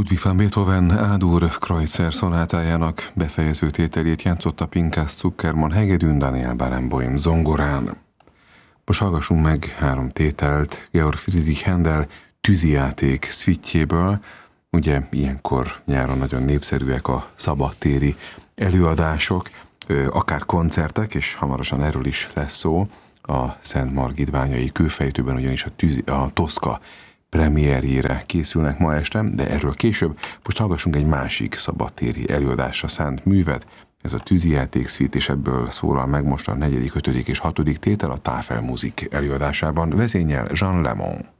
Ludwig van Beethoven A-dur Kreutzer szonátájának befejező tételét játszotta Pinkas Zuckerman hegedűn, Daniel Barenboim zongorán. Most hallgassunk meg 3 tételt Georg Friedrich Händel tűzijáték szvitjéből. Ugye ilyenkor nyáron nagyon népszerűek a szabadtéri előadások, akár koncertek, és hamarosan erről is lesz szó. A Szent Margitványai Kőfejtőben ugyanis a Toszka premierjére készülnek ma este, de erről később. Most hallgassunk egy másik szabadtéri előadásra szánt művet, ez a tűzijáték szvit, és ebből szólal meg most a 4., 5. és 6. tétel a Tafelmusik előadásában. Vezényel Jean Lemon.